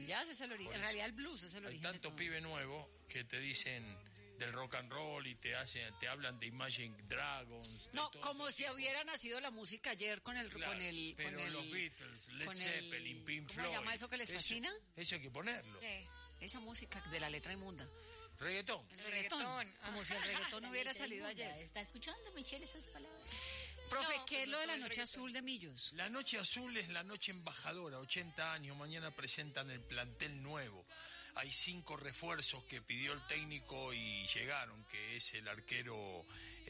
jazz es el origen, en realidad el blues es el origen. Hay tanto pibe nuevo que te dicen del rock and roll y te hablan de Imagine Dragons. No, como si hubiera nacido la música ayer con el... Claro, con el pero con el, los Beatles, Led Zeppelin, Pink Floyd. ¿Cómo se llama eso que les fascina? Eso hay que ponerlo. Esa música de la letra inmunda. Reggaetón. El reggaetón. Como si el reggaetón hubiera salido ayer. ¿Está escuchando, Michelle, esas palabras? Profe, ¿qué es lo de la noche azul de Millos? La noche azul es la noche embajadora, 80 años, mañana presentan el plantel nuevo. Hay 5 refuerzos que pidió el técnico y llegaron, que es el arquero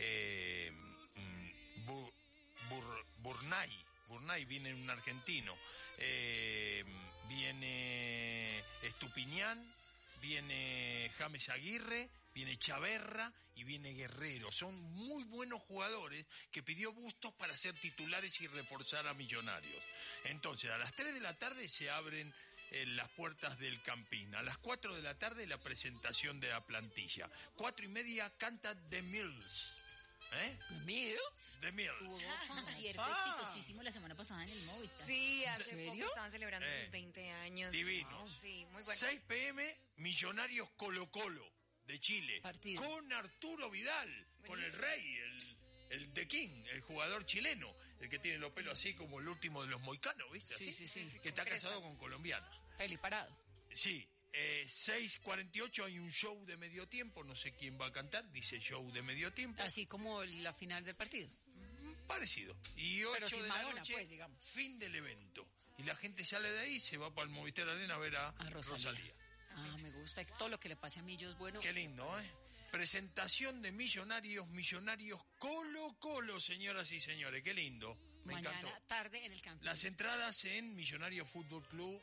Burnay viene un argentino, viene Estupiñán, viene James Aguirre, viene Chaverra y viene Guerrero. Son muy buenos jugadores que pidió Bustos para ser titulares y reforzar a Millonarios. Entonces, a las 3 de la tarde se abren las puertas del Campín. A las 4 de la tarde la presentación de la plantilla. 4:30 canta The Mills. ¿The Mills? The Mills. Hubo un concierto exitosísimo la semana pasada en el Movistar. Sí, hace ¿En serio? poco estaban celebrando sus 20 años. Divinos. Sí, muy bueno. 6 p.m. Millonarios Colo-Colo de Chile. Partido. Con Arturo Vidal, con el rey, el The King, el jugador chileno, el que tiene los pelos así como el último de los moicanos, ¿viste? Sí, Así, sí. que está casado con colombiana. Peli parado. Sí. 6:48 hay un show de medio tiempo, no sé quién va a cantar, dice show de medio tiempo. Así como la final del partido. Parecido. Y 8 Pero sin de Madonna, la noche, pues, digamos. fin del evento. Y la gente sale de ahí, se va para el Movistar Arena a ver a Rosalía. Ah, me gusta todo lo que le pase a Millos, bueno. Qué lindo, ¿eh? Presentación de Millonarios Colo-Colo, señoras y señores, qué lindo. Me Mañana encantó. tarde en el Campín. Las entradas en Millonarios Fútbol Club,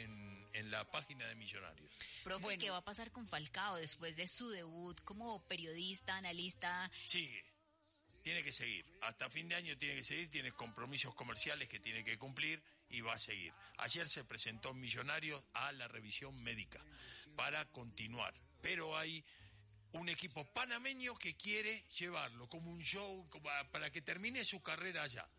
en la página de Millonarios. Profe, Bueno. ¿qué va a pasar con Falcao después de su debut como periodista, analista? Sigue, tiene que seguir. Hasta fin de año tiene que seguir, tiene compromisos comerciales que tiene que cumplir y va a seguir. Ayer se presentó en Millonarios a la revisión médica para continuar, pero hay un equipo panameño que quiere llevarlo como un show para que termine su carrera allá.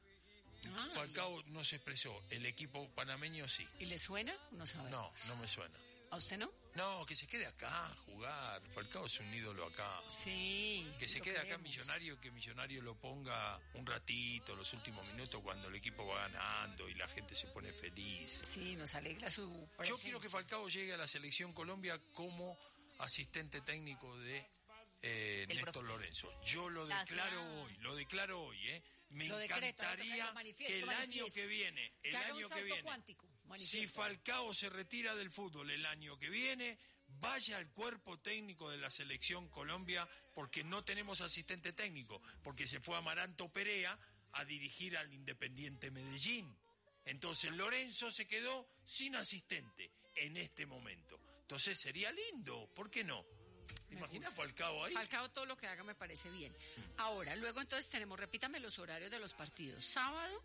Falcao no se expresó, el equipo panameño sí. ¿Y le suena? No sabe. No me suena. ¿A usted no? No, que se quede acá a jugar. Falcao es un ídolo acá. Sí. Que se lo quede acá queremos. Millonario, que Millonario lo ponga un ratito, los últimos minutos, cuando el equipo va ganando y la gente se pone feliz. Sí, nos alegra su presencia. Yo quiero que Falcao llegue a la selección Colombia como asistente técnico de Néstor Lorenzo. Yo lo declaro hoy, Me Lo decreto, encantaría lo manifiesto, que el año que viene, cuántico, si Falcao se retira del fútbol el año que viene, vaya al cuerpo técnico de la selección Colombia, porque no tenemos asistente técnico, porque se fue Amaranto Perea a dirigir al Independiente Medellín. Entonces Lorenzo se quedó sin asistente en este momento. Entonces sería lindo, ¿por qué no? ¿Imagina Falcao ahí? Falcao todo lo que haga me parece bien. Ahora, luego entonces tenemos, repítame los horarios de los partidos. Sábado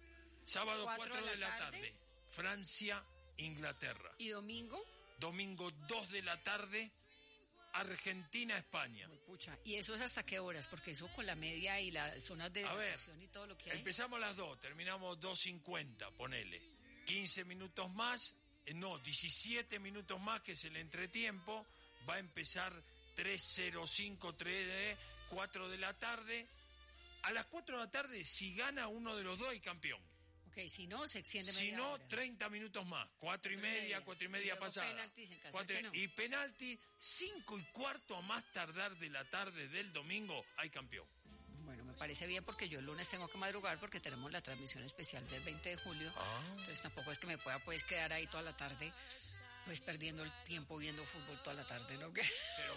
4 de la tarde, Francia, Inglaterra. ¿Y domingo? Domingo 2 de la tarde, Argentina, España. Pucha, ¿y eso es hasta qué horas? Porque eso con la media y las zonas de educación y todo lo que hay. Empezamos a las 2, terminamos 2:50, ponele. 15 minutos más, 17 minutos más, que es el entretiempo. Va a empezar 3:05, 4 de la tarde. A las 4 de la tarde, si gana uno de los dos, hay campeón. Ok, si no, se extiende media Si no, hora. 30 minutos más. 4:30 pasada. Y penalti, 5:15 a más tardar de la tarde del domingo, hay campeón. Bueno, me parece bien porque yo el lunes tengo que madrugar porque tenemos la transmisión especial del 20 de julio. Entonces tampoco es que me pueda quedar ahí toda la tarde pues perdiendo el tiempo viendo fútbol toda la tarde, ¿no? Pero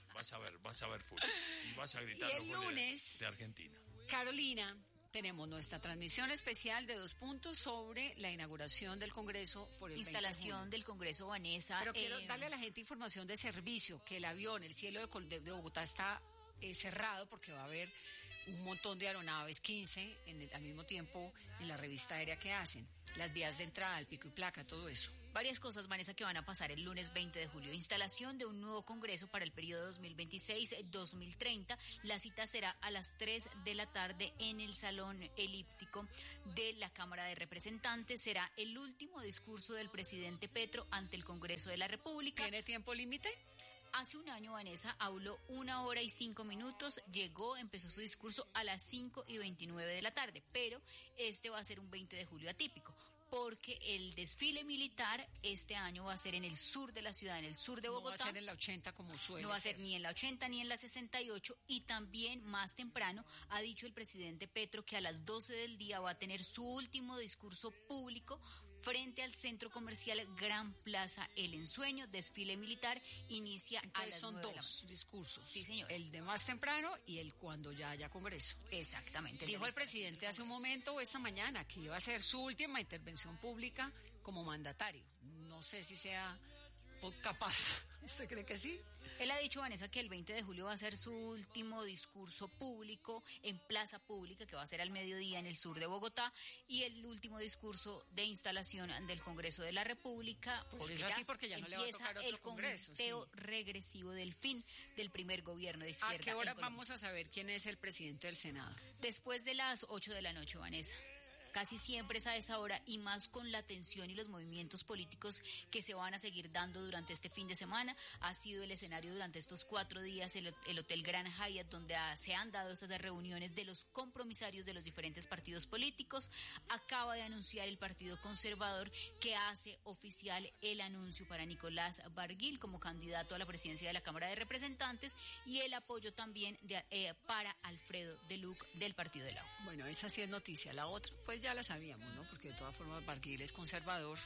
vas a ver fútbol. Y vas a gritar Y el los goles lunes, de Argentina. Carolina, tenemos nuestra transmisión especial de 2 puntos sobre la inauguración del Congreso por el Instalación del Congreso, Vanessa. Pero quiero darle a la gente información de servicio, que el avión, el cielo de Bogotá está cerrado porque va a haber un montón de aeronaves, 15 al mismo tiempo en la revista aérea que hacen, las vías de entrada, el pico y placa, todo eso. Varias cosas, Vanessa, que van a pasar el lunes 20 de julio. Instalación de un nuevo congreso para el periodo 2026-2030. La cita será a las 3 de la tarde en el Salón Elíptico de la Cámara de Representantes. Será el último discurso del presidente Petro ante el Congreso de la República. ¿Tiene tiempo límite? Hace un año, Vanessa, habló 1 hora y 5 minutos, empezó su discurso a las 5:29 de la tarde, pero este va a ser un 20 de julio atípico, porque el desfile militar este año va a ser en el sur de la ciudad, en el sur de Bogotá. No va a ser en la 80 como suele. No va a ser ni en la 80 ni en la 68, y también más temprano ha dicho el presidente Petro que a las 12 del día va a tener su último discurso público frente al centro comercial Gran Plaza El Ensueño. Desfile militar inicia a las 9 de la mañana. Son 2 discursos. Sí, señor. El de más temprano y el cuando ya haya congreso. Exactamente. Dijo el presidente hace un momento o esta mañana que iba a ser su última intervención pública como mandatario. No sé si sea capaz. ¿Usted cree que sí? Él ha dicho, Vanessa, que el 20 de julio va a ser su último discurso público en plaza pública, que va a ser al mediodía en el sur de Bogotá, y el último discurso de instalación del Congreso de la República. Pues es así, porque ya no le va a tocar otro congreso. El conteo regresivo del fin del primer gobierno de izquierda. ¿A qué hora vamos a saber quién es el presidente del Senado? Después de las 8 de la noche, Vanessa. Casi siempre es a esa hora, y más con la tensión y los movimientos políticos que se van a seguir dando durante este fin de semana. Ha sido el escenario durante estos 4 días el Hotel Grand Hyatt, donde se han dado estas reuniones de los compromisarios de los diferentes partidos políticos. Acaba de anunciar el Partido Conservador que hace oficial el anuncio para Nicolás Barguil como candidato a la presidencia de la Cámara de Representantes, y el apoyo también para Alfredo Deluc del Partido de la U. Bueno, esa sí es noticia. La otra, pues ya la sabíamos, ¿no? Porque de todas formas Barguil es conservador.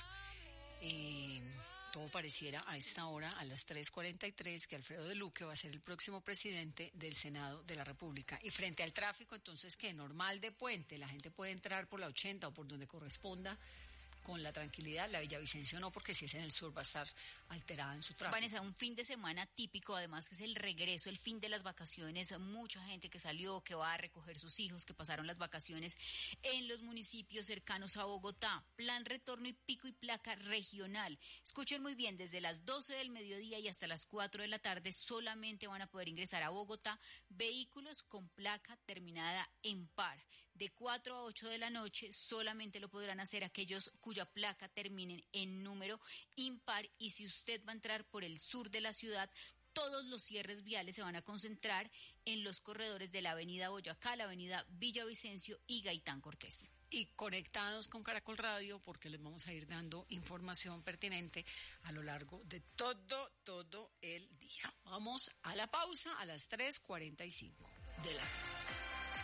Todo pareciera a esta hora, a las 3:43, que Alfredo Deluc va a ser el próximo presidente del Senado de la República. Y frente al tráfico, entonces, que normal de puente, la gente puede entrar por la 80 o por donde corresponda con la tranquilidad. La Villavicencio no, porque si es en el sur va a estar alterada en su tráfico. Vanessa, un fin de semana típico, además que es el regreso, el fin de las vacaciones. Mucha gente que salió, que va a recoger sus hijos, que pasaron las vacaciones en los municipios cercanos a Bogotá. Plan retorno y pico y placa regional. Escuchen muy bien, desde las 12 del mediodía y hasta las 4 de la tarde solamente van a poder ingresar a Bogotá vehículos con placa terminada en par. De 4 a 8 de la noche solamente lo podrán hacer aquellos cuya placa terminen en número impar, y si usted va a entrar por el sur de la ciudad, todos los cierres viales se van a concentrar en los corredores de la avenida Boyacá, la avenida Villavicencio y Gaitán Cortés. Y conectados con Caracol Radio, porque les vamos a ir dando información pertinente a lo largo de todo el día. Vamos a la pausa a las 3:45 de la tarde.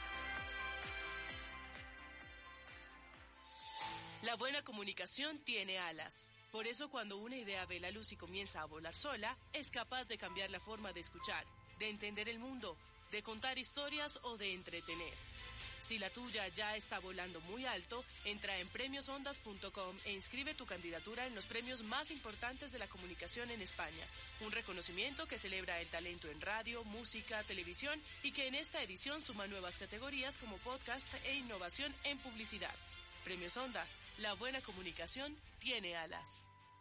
La buena comunicación tiene alas. Por eso, cuando una idea ve la luz y comienza a volar sola, es capaz de cambiar la forma de escuchar, de entender el mundo, de contar historias o de entretener. Si la tuya ya está volando muy alto, entra en premiosondas.com e inscribe tu candidatura en los premios más importantes de la comunicación en España. Un reconocimiento que celebra el talento en radio, música, televisión, y que en esta edición suma nuevas categorías como podcast e innovación en publicidad. Premios Ondas, la buena comunicación tiene alas.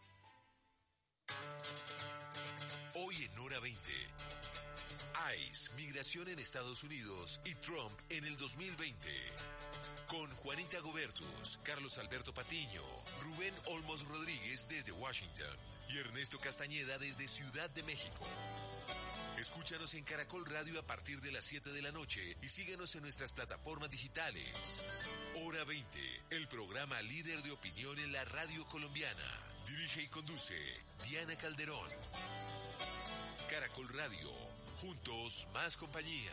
Hoy en Hora 20. ICE, migración en Estados Unidos y Trump en el 2020. Con Juanita Gobertus, Carlos Alberto Patiño, Rubén Olmos Rodríguez desde Washington y Ernesto Castañeda desde Ciudad de México. Escúchanos en Caracol Radio a partir de las 7 de la noche y síguenos en nuestras plataformas digitales. Hora 20, el programa líder de opinión en la radio colombiana. Dirige y conduce Diana Calderón. Caracol Radio, juntos más compañía.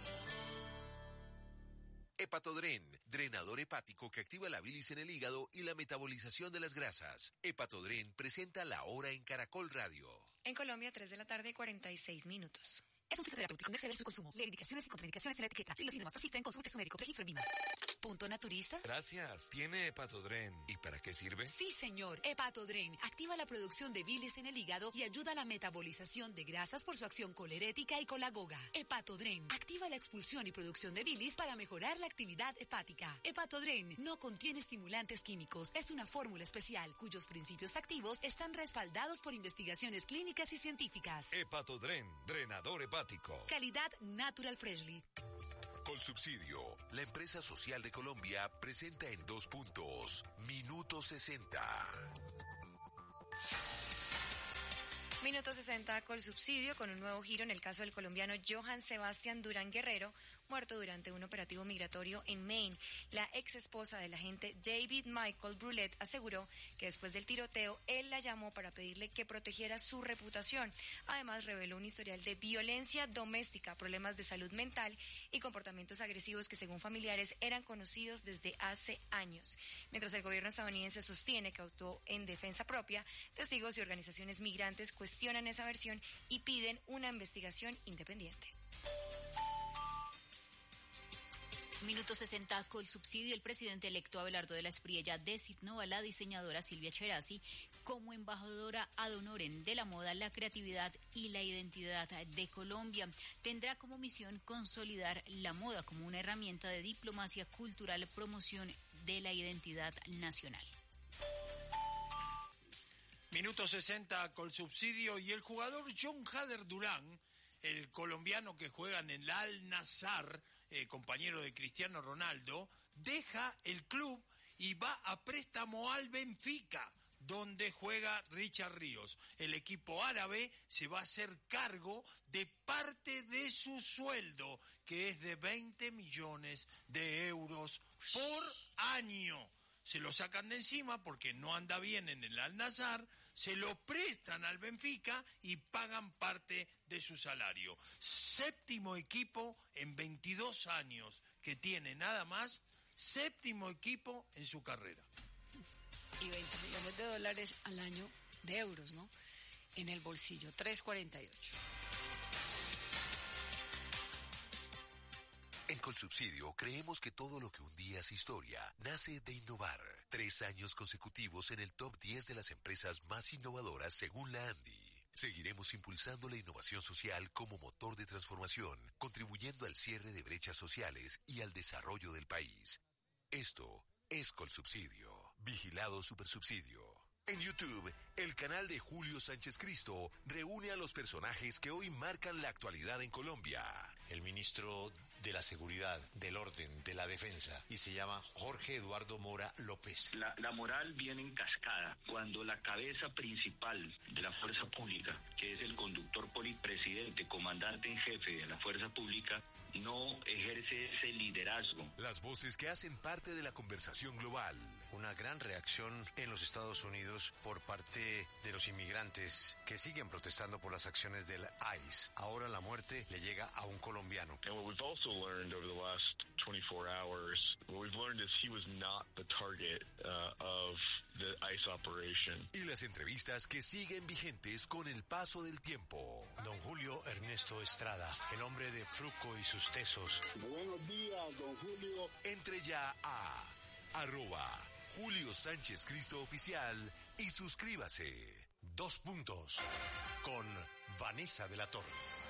Hepatodren, drenador hepático que activa la bilis en el hígado y la metabolización de las grasas. Hepatodren presenta La Hora en Caracol Radio. En Colombia, 3 de la tarde, 46 minutos. Es un fitoterapéutico, no exceder su consumo. Leer indicaciones y contraindicaciones en la etiqueta. Si los síntomas persisten, consulte su médico. Registro en VIMA. Punto Naturista. Gracias. ¿Tiene Hepatodren? ¿Y para qué sirve? Sí, señor. Hepatodren activa la producción de bilis en el hígado y ayuda a la metabolización de grasas por su acción colerética y colagoga. Hepatodren activa la expulsión y producción de bilis para mejorar la actividad hepática. Hepatodren no contiene estimulantes químicos. Es una fórmula especial cuyos principios activos están respaldados por investigaciones clínicas y científicas. Hepatodren, drenador hepático. Calidad Natural Freshly. Colsubsidio, la empresa social de Colombia, presenta en 2 puntos, Minuto 60. Minuto 60 Colsubsidio, con un nuevo giro en el caso del colombiano Johann Sebastián Durán Guerrero, muerto durante un operativo migratorio en Maine. La ex esposa del agente David Michael Brulette aseguró que después del tiroteo, él la llamó para pedirle que protegiera su reputación. Además, reveló un historial de violencia doméstica, problemas de salud mental y comportamientos agresivos que, según familiares, eran conocidos desde hace años. Mientras el gobierno estadounidense sostiene que actuó en defensa propia, testigos y organizaciones migrantes cuestionan esa versión y piden una investigación independiente. Minuto 60 Colsubsidio. El presidente electo Abelardo de la Espriella designó a la diseñadora Silvia Cherasi como embajadora ad honorem de la moda, la creatividad y la identidad de Colombia. Tendrá como misión consolidar la moda como una herramienta de diplomacia cultural, promoción de la identidad nacional. Minuto 60 Colsubsidio. Y el jugador John Hader Durán, el colombiano que juega en el Al-Nassr, compañero de Cristiano Ronaldo, deja el club y va a préstamo al Benfica, donde juega Richard Ríos. El equipo árabe se va a hacer cargo de parte de su sueldo, que es de 20 millones de euros por año. Se lo sacan de encima porque no anda bien en el Al-Nassr, se lo prestan al Benfica y pagan parte de su salario. 7º equipo en 22 años que tiene nada más, 7º equipo en su carrera. Y 20 millones de dólares al año, de euros, ¿no? En el bolsillo, 3.48. En Colsubsidio creemos que todo lo que un día es historia nace de innovar. 3 años consecutivos en el top 10 de las empresas más innovadoras según la ANDI. Seguiremos impulsando la innovación social como motor de transformación, contribuyendo al cierre de brechas sociales y al desarrollo del país. Esto es Colsubsidio. Vigilado Supersubsidio. En YouTube, el canal de Julio Sánchez Cristo reúne a los personajes que hoy marcan la actualidad en Colombia. El ministro de la Seguridad, del Orden, de la Defensa, y se llama Jorge Eduardo Mora López. La moral viene en cascada. Cuando la cabeza principal de la fuerza pública, que es el conductor presidente, comandante en jefe de la fuerza pública, no ejerce ese liderazgo. Las voces que hacen parte de la conversación global. Una gran reacción en los Estados Unidos por parte de los inmigrantes que siguen protestando por las acciones del ICE. Ahora la muerte le llega a un colombiano. And what we've also learned over the last 24 hours, what we've learned is he was not the target of the ICE operation. Y las entrevistas que siguen vigentes con el paso del tiempo. Don Julio Ernesto Estrada, el hombre de Fruco y sus tesos. Buenos días, don Julio. Entre ya a @Julio Sánchez Cristo Oficial y suscríbase. 2 puntos con Vanessa de la Torre.